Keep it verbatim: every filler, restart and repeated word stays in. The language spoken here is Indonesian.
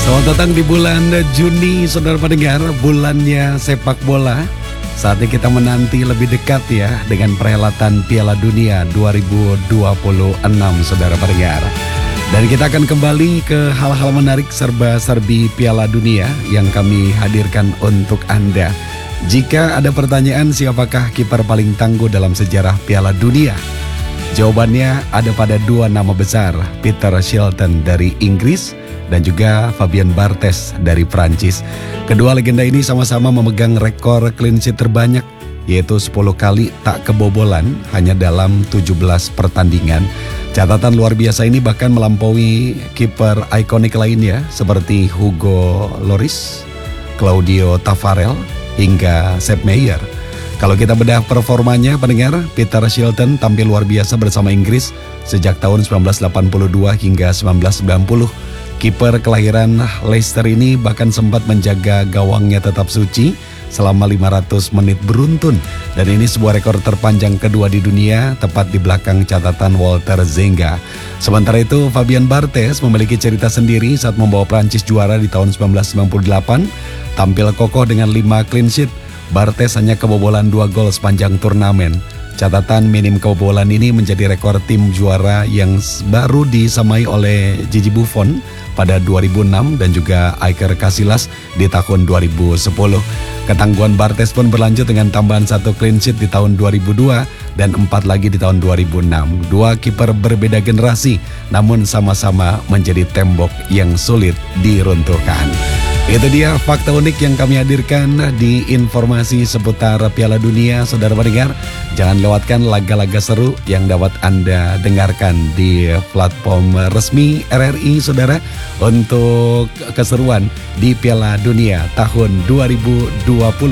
Selamat datang di bulan Juni, saudara pendengar, bulannya sepak bola. Saatnya kita menanti lebih dekat ya dengan perhelatan Piala Dunia dua ribu dua puluh enam, saudara pendengar. Dan kita akan kembali ke hal-hal menarik serba-serbi Piala Dunia yang kami hadirkan untuk Anda. Jika ada pertanyaan siapakah kiper paling tangguh dalam sejarah Piala Dunia? Jawabannya ada pada dua nama besar, Peter Shilton dari Inggris dan juga Fabien Barthez dari Prancis. Kedua legenda ini sama-sama memegang rekor clean sheet terbanyak, yaitu sepuluh kali tak kebobolan hanya dalam tujuh belas pertandingan. Catatan luar biasa ini bahkan melampaui kiper ikonik lainnya seperti Hugo Lloris, Claudio Taffarel, hingga Sepp Maier. Kalau kita bedah performanya, pendengar, Peter Shilton tampil luar biasa bersama Inggris sejak tahun sembilan belas delapan puluh dua hingga sembilan belas sembilan puluh. Kiper kelahiran Leicester ini bahkan sempat menjaga gawangnya tetap suci selama lima ratus menit beruntun. Dan ini sebuah rekor terpanjang kedua di dunia, tepat di belakang catatan Walter Zenga. Sementara itu, Fabien Barthez memiliki cerita sendiri saat membawa Prancis juara di tahun sembilan belas sembilan puluh delapan. Tampil kokoh dengan lima clean sheet. Barthez hanya kebobolan dua gol sepanjang turnamen. Catatan minim kebobolan ini menjadi rekor tim juara yang baru disamai oleh Gigi Buffon pada dua ribu enam dan juga Iker Casillas di tahun dua ribu sepuluh. Ketangguhan Barthez pun berlanjut dengan tambahan satu clean sheet di tahun dua ribu dua dan empat lagi di tahun dua ribu enam. Dua kiper berbeda generasi, namun sama-sama menjadi tembok yang sulit diruntuhkan. Itu dia fakta unik yang kami hadirkan di informasi seputar Piala Dunia, saudara pendengar. Jangan lewatkan laga-laga seru yang dapat Anda dengarkan di platform resmi R R I, saudara, untuk keseruan di Piala Dunia tahun dua ribu dua puluh.